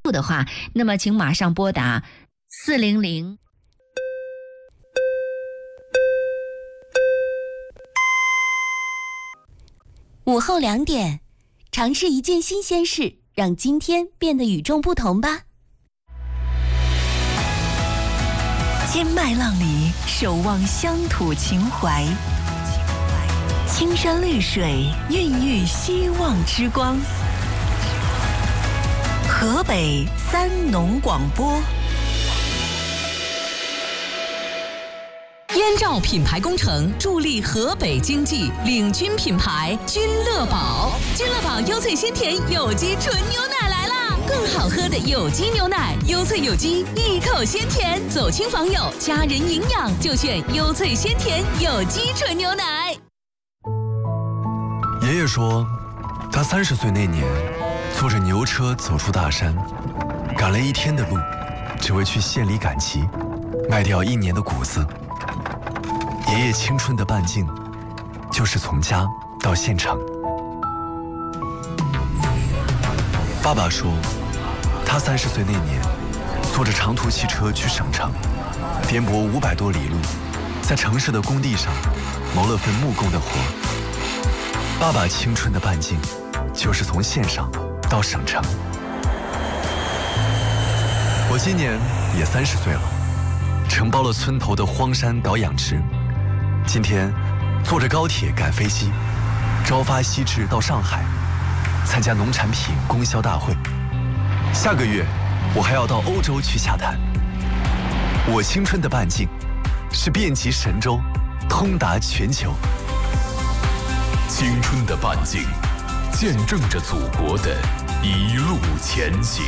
的话，那么请马上拨打400。 午后2点，尝试一件新鲜事，让今天变得与众不同吧。千麦浪里守望乡土情怀，青山绿水孕育希望之光。河北三农广播。 燕赵品牌工程助力河北经济，领军品牌君乐宝。君乐宝优萃鲜甜有机纯牛奶来啦！更好喝的有机牛奶，优萃有机，一口鲜甜，走亲访友，家人营养就选优萃鲜甜有机纯牛奶。 爷爷说，他30岁那年，坐着牛车走出大山，赶了1天的路，只为去县里赶集，卖掉1年的谷子。爷爷青春的半径，就是从家到县城。爸爸说，他30岁那年，坐着长途汽车去省城，颠簸500多里路，在城市的工地上谋了份木工的活。爸爸青春的半径，就是从县上到省城。我今年也30岁了，承包了村头的荒山岛养殖。今天坐着高铁赶飞机，朝发夕至到上海，参加农产品供销大会。下个月我还要到欧洲去洽谈。我青春的半径是遍及神州，通达全球。 青春的半径，见证着祖国的一路前行。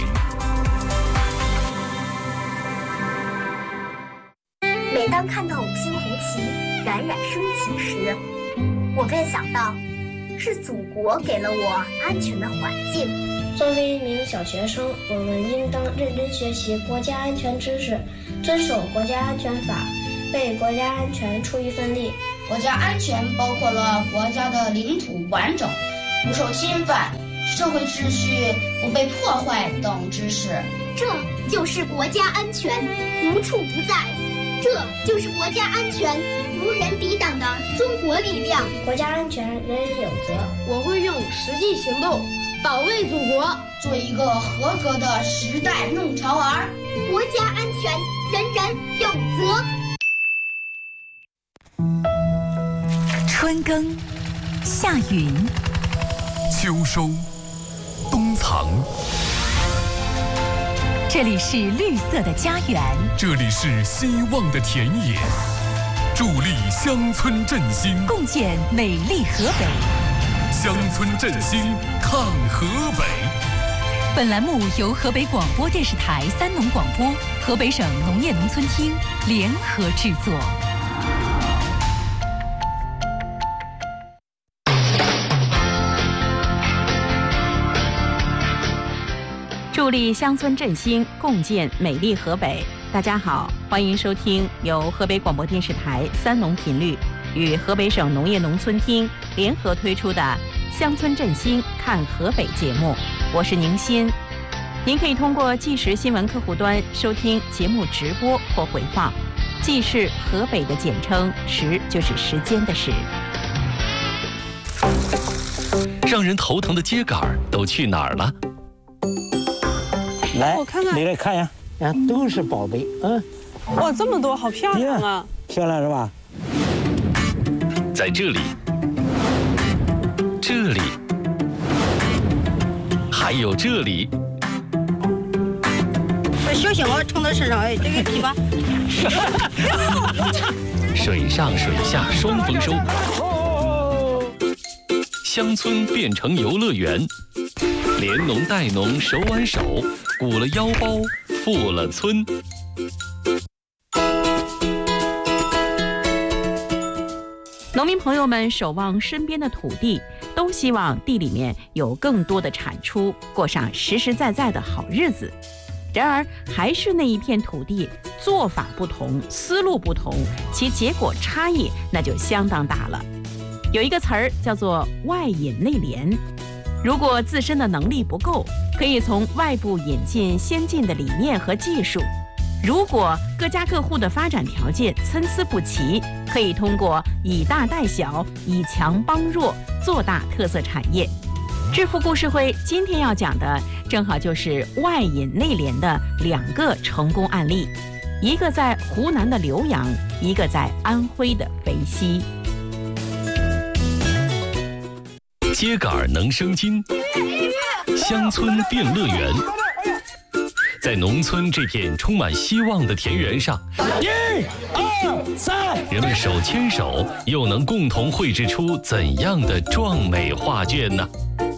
每当看到5星红旗冉冉升起时，我便想到，是祖国给了我安全的环境。 作为一名小学生，我们应当认真学习国家安全知识，遵守国家安全法，为国家安全出一份力。 国家安全包括了国家的领土完整、不受侵犯、社会秩序不被破坏等知识。 这就是国家安全，无处不在。这就是国家安全无人抵挡的中国力量。 国家安全人人有责， 我会用实际行动保卫祖国， 做一个合格的时代弄潮儿。 国家安全人人有责。 春耕，夏耘， 秋收，冬藏。 这里是绿色的家园， 这里是希望的田野，助力乡村振兴， 共建美丽河北。 乡村振兴看河北。 本栏目由河北广播电视台三农广播、河北省农业农村厅联合制作。 助力乡村振兴，共建美丽河北。大家好，欢迎收听由河北广播电视台三农频率与河北省农业农村厅联合推出的乡村振兴看河北节目，我是宁鑫。您可以通过即时新闻客户端收听节目直播或回放。即是河北的简称，时就是时间的时。 让人头疼的秸秆都去哪儿了？ 来，我看看，你来看呀，都是宝贝， 哇，这么多，好漂亮啊！ 漂亮是吧？ 在这里，这里，还有这里。 小心我冲到身上，这个地方。 水上水下双丰收，乡村变成游乐园，连农带农手挽手，鼓了腰包，富了村。 农民朋友们守望身边的土地，都希望地里面有更多的产出，过上实实在在的好日子。然而，还是那一片土地，做法不同，思路不同，其结果差异那就相当大了。有一个词儿叫做外引内联， 如果自身的能力不够，可以从外部引进先进的理念和技术；如果各家各户的发展条件参差不齐，可以通过以大带小、以强帮弱，做大特色产业。致富故事会今天要讲的，正好就是外引内联的2个成功案例，一个在湖南的浏阳，一个在安徽的肥西。 秸秆能生金，乡村变乐园。在农村这片充满希望的田园上，1、2、3，人们手牵手，又能共同绘制出怎样的壮美画卷呢？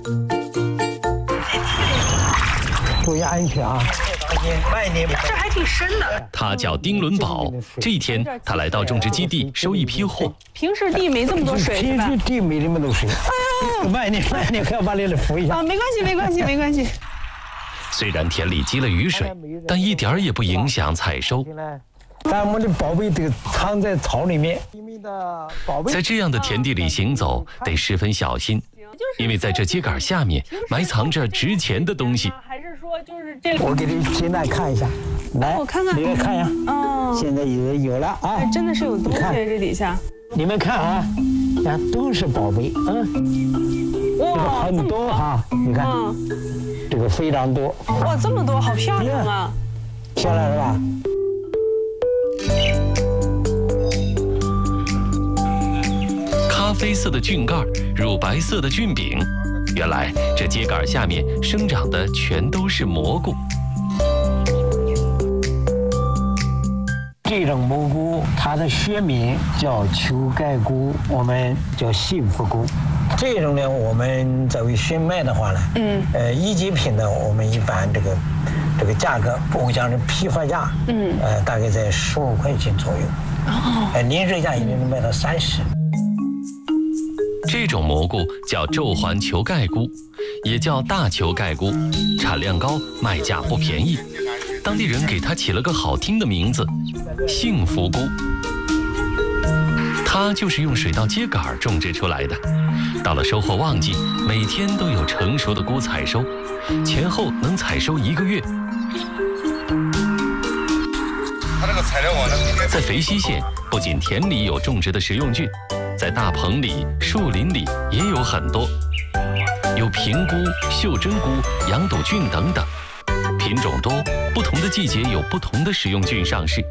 注意安全啊！ 慢一点，这还挺深的。 他叫丁伦宝。这一天，他来到种植基地收一批货。 平时地没这么多水， 平时地没这么多水。慢一点，可要把你来扶一下。 没关系。 虽然田里积了雨水，但一点儿也不影响采收。 咱们的宝贝都藏在草里面。 在这样的田地里行走，得十分小心，因为在这秸秆下面埋藏着值钱的东西。 还是说就是这个？ 我给你现在看一下，来， 我看看， 你来看呀。现在有了啊， 真的是有东西在这底下。 你们看啊，都是宝贝，这个很多哈，你看，这个非常多。 哇，这么多，好漂亮啊！ 漂亮是吧？ 咖啡色的菌盖，乳白色的菌柄，原来这秸秆下面生长的全都是蘑菇。 这种蘑菇它的学名叫球盖菇，我们叫幸福菇。这种呢，我们作为选卖的话呢，一级品呢，我们一般这个价格，我讲是批发价，大概在15块钱左右。临时价已经能卖到30。 这种蘑菇叫皱环球盖菇，也叫大球盖菇，产量高，卖价不便宜。当地人给它起了个好听的名字——幸福菇。它就是用水稻秸秆种植出来的。到了收获旺季，每天都有成熟的菇采收，前后能采收1个月。在肥西县，不仅田里有种植的食用菌，在大棚里、树林里也有很多，有平菇、袖珍菇、羊肚菌等等，品种多，不同的季节有不同的食用菌上市。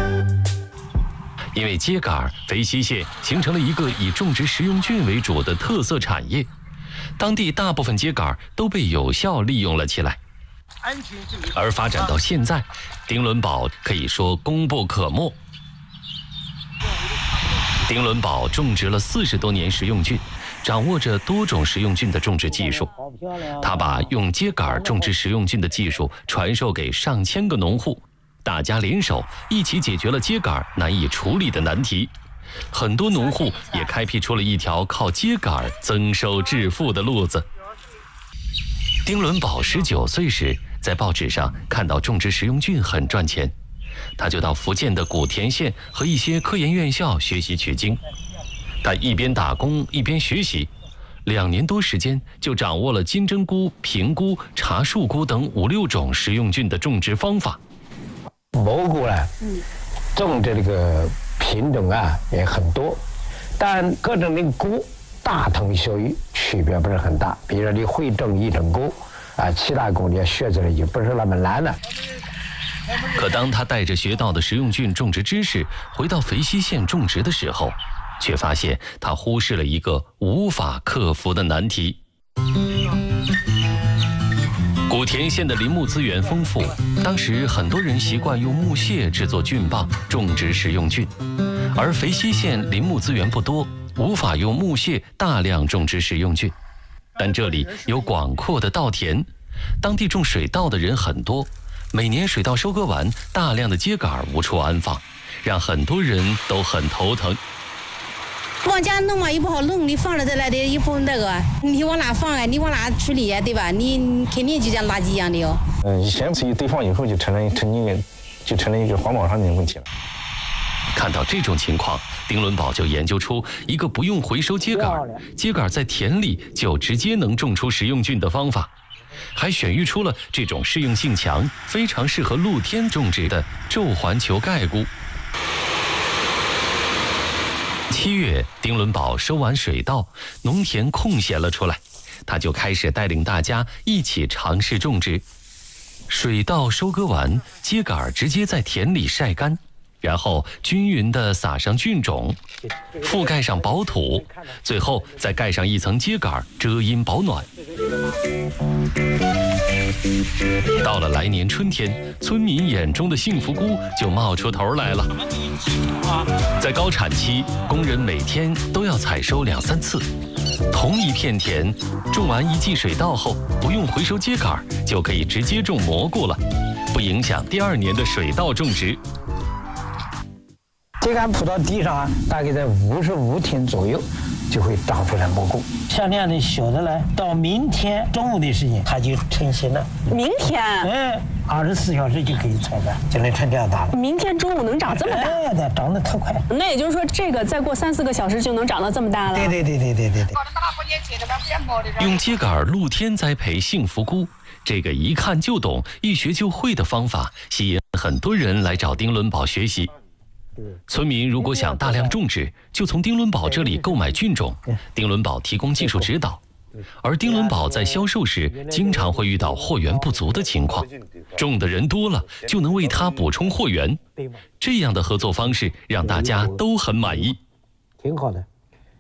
因为秸秆，肥西县形成了一个以种植食用菌为主的特色产业，当地大部分秸秆都被有效利用了起来。而发展到现在，丁伦宝可以说功不可没。丁伦宝种植了40多年食用菌，掌握着多种食用菌的种植技术。他把用秸秆种植食用菌的技术传授给上千个农户，大家联手一起解决了秸秆难以处理的难题。很多农户也开辟出了一条靠秸秆增收致富的路子。丁伦宝19岁时，在报纸上看到种植食用菌很赚钱，他就到福建的古田县和一些科研院校学习取经。他一边打工一边学习，2年多时间就掌握了金针菇、平菇、茶树菇等5、6种食用菌的种植方法。 蘑菇呢，种植这个品种啊也很多，但各种的菇大同小异，区别不是很大。比如说你会种一种菇其他菇你要学起来就不是那么难了。 可当他带着学到的食用菌种植知识回到肥西县种植的时候，却发现他忽视了一个无法克服的难题。古田县的林木资源丰富，当时很多人习惯用木屑制作菌棒种植食用菌，而肥西县林木资源不多，无法用木屑大量种植食用菌。但这里有广阔的稻田，当地种水稻的人很多，每年水稻收割完，大量的秸秆无处安放，让很多人都很头疼。 往家弄嘛又不好弄，你放了在那里又不那个，你往哪放啊？你往哪处理呀？对吧？你肯定就像垃圾一样的哟。 以前堆放以后就成了一个环保上的问题了。 看到这种情况，丁伦宝就研究出一个不用回收秸秆，秸秆在田里就直接能种出食用菌的方法，还选育出了这种适用性强、非常适合露天种植的皱环球盖菇。7月，丁伦宝收完水稻，农田空闲了出来，他就开始带领大家一起尝试种植。水稻收割完，秸秆直接在田里晒干，然后均匀地撒上菌种，覆盖上薄土，最后再盖上一层秸秆，遮阴保暖。到了来年春天，村民眼中的幸福菇就冒出头来了。在高产期，工人每天都要采收2、3次。同一片田，种完1季水稻后，不用回收秸秆，就可以直接种蘑菇了，不影响第2年的水稻种植。 秸秆铺到地上，大概在55天左右就会长出来蘑菇。像这样的小的呢，到明天中午的时间它就成型了。 明天 ？24小时就可以采摘，就能成这样大了。 明天中午能长这么大？ 长得特快。 那也就是说，这个再过3、4个小时就能长到这么大了。 对。 用秸秆露天栽培幸福菇，这个一看就懂、一学就会的方法，吸引很多人来找丁伦宝学习。村民如果想大量种植，就从丁伦宝这里购买菌种，丁伦宝提供技术指导。而丁伦宝在销售时，经常会遇到货源不足的情况，种的人多了，就能为他补充货源。这样的合作方式让大家都很满意。 挺好的。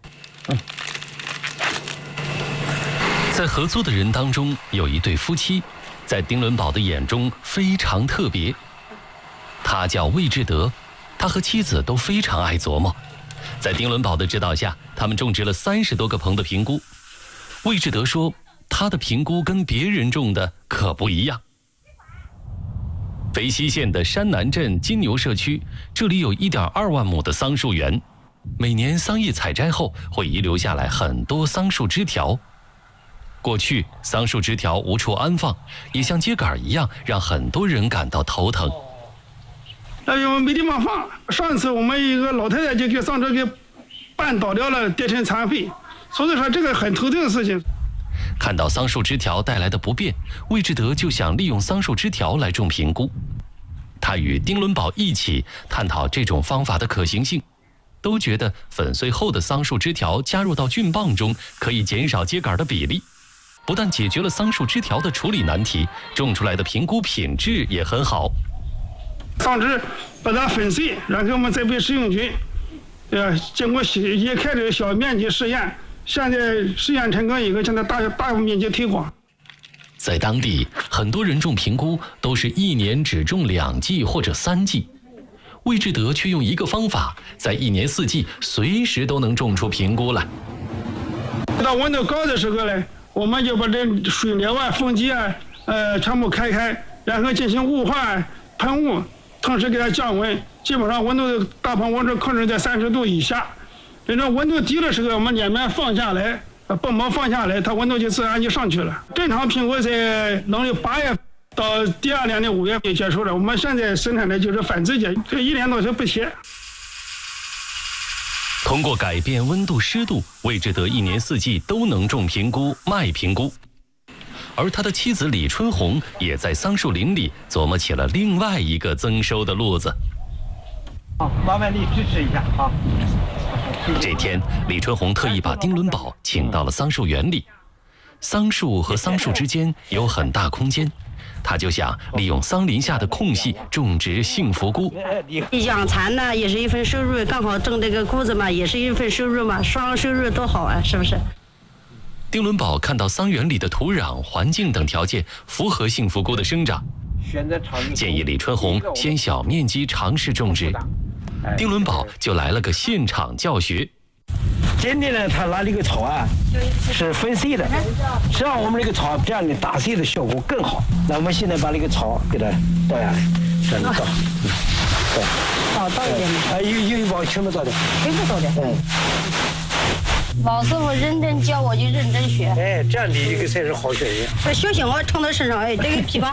在合作的人当中，有一对夫妻，在丁伦宝的眼中非常特别。他叫魏志德，他和妻子都非常爱琢磨。在丁伦宝的指导下，他们种植了30多个棚的平菇。魏志德说，他的平菇跟别人种的可不一样。肥西县的山南镇金牛社区，这里有1.2万亩的桑树园，每年桑叶采摘后会遗留下来很多桑树枝条。过去桑树枝条无处安放，也像秸秆一样，让很多人感到头疼。 因为没地方放，上次我们一个老太太就给桑枝给绊倒掉了，跌成残废，所以说这个很头疼的事情。 看到桑树枝条带来的不便，魏志德就想利用桑树枝条来种平菇。他与丁伦宝一起探讨这种方法的可行性，都觉得粉碎后的桑树枝条加入到菌棒中，可以减少秸秆的比例，不但解决了桑树枝条的处理难题，种出来的平菇品质也很好。 桑枝把它粉碎，然后我们再培食用菌，经过也开始小面积试验，现在试验成功以后，现在大面积推广。 在当地，很多人种平菇都是1年只种2季或者3季，魏志德却用一个方法，在1年4季随时都能种出平菇来。 到温度高的时候呢，我们就把这水流啊、风机啊，全部开，然后进行雾化、喷雾，同时给它降温，基本上温度大棚温度控制在30度以下。等到温度低的时候，我们连面放下来，泵膜放下来，它温度就自然就上去了。正常平菇在农历8月到第2年的5月就结束了。我们现在生产的就是反季节，这1年多就不切。 通过改变温度湿度，魏志德1年4季都能种平菇、卖平菇。而他的妻子李春红也在桑树林里琢磨起了另外一个增收的路子。 麻烦你支持一下啊！ 这天，李春红特意把丁伦宝请到了桑树园里。桑树和桑树之间有很大空间，他就想利用桑林下的空隙种植幸福菇。 养蚕呢也是一份收入，刚好种这个菇子嘛，也是一份收入嘛，双收入多好啊，是不是？ 丁伦宝看到桑园里的土壤、环境等条件符合幸福菇的生长，建议李春红先小面积尝试种植。丁伦宝就来了个现场教学。 今天呢，他拿这个草啊是粉碎的，实际上我们这个草这样的打碎的效果更好。那我们现在把这个草给它倒下来，这样倒， 倒一点嘛。 有一包全部倒掉， 全部倒掉。 老师傅认真教我就认真学。 哎，这样的一个才是好学生。 这小心我冲到身上，哎，这个琵琶。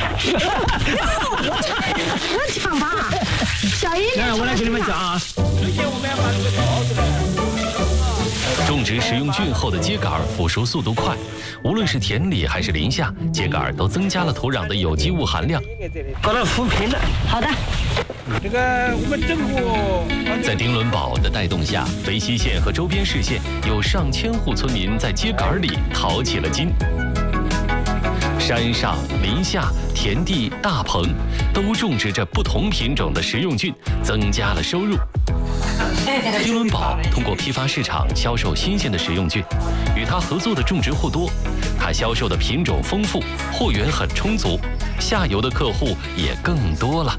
我抢吧，小一点。 我来给你们讲啊。首先我们要把这个桃子种植食用菌后的秸秆腐熟速度快，无论是田里还是林下，秸秆都增加了土壤的有机物含量。 把它扶平了。 好的。 这个我们政府在丁伦宝的带动下，肥西县和周边市县有上千户村民在秸秆里淘起了金。山上、林下、田地、大棚都种植着不同品种的食用菌，增加了收入。丁伦宝通过批发市场销售新鲜的食用菌，与他合作的种植户多，他销售的品种丰富，货源很充足，下游的客户也更多了。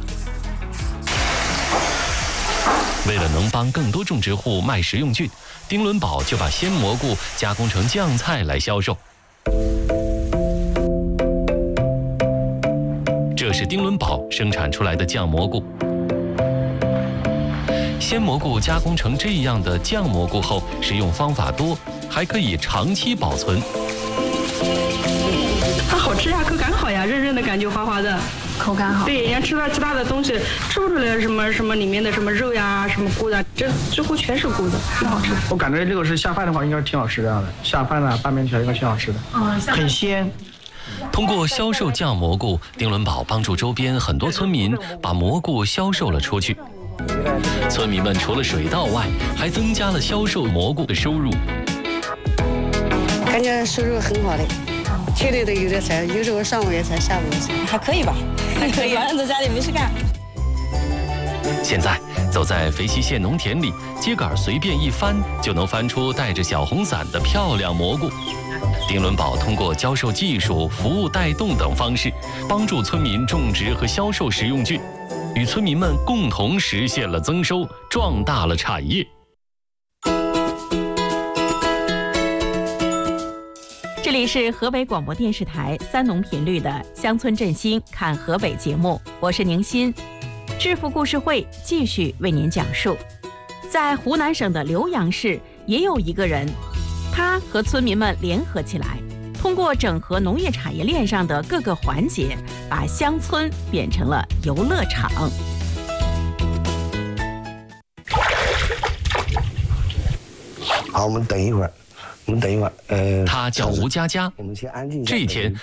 为了能帮更多种植户卖食用菌，丁伦宝就把鲜蘑菇加工成酱菜来销售。这是丁伦宝生产出来的酱蘑菇。鲜蘑菇加工成这样的酱蘑菇后，食用方法多，还可以长期保存。 它好吃呀，口感好呀，韧韧的感觉，滑滑的， 口感好。 对，人家吃其他的东西吃不出来什么里面的什么肉呀，什么菇的，这几乎全是菇的，挺好吃。 我感觉这个是下饭的话，应该挺好吃的。下饭呢，拌面条应该挺好吃的，很鲜。 通过销售酱蘑菇，丁伦宝帮助周边很多村民把蘑菇销售了出去。村民们除了水稻外，还增加了销售蘑菇的收入。 感觉收入很好的，天天都有点菜，有时候上午也菜，下午也菜，还可以吧？还可以，反正在家里没事干。 现在走在肥西县农田里，秸秆随便一翻，就能翻出带着小红伞的漂亮蘑菇。丁伦宝通过教授技术、服务带动等方式，帮助村民种植和销售食用菌，与村民们共同实现了增收，壮大了产业。 这里是河北广播电视台三农频率的乡村振兴看河北节目，我是宁鑫。致富故事会继续为您讲述，在湖南省的浏阳市也有一个人，他和村民们联合起来，通过整合农业产业链上的各个环节，把乡村变成了游乐场。 好，我们等一会儿。 他叫吴佳佳。这一天，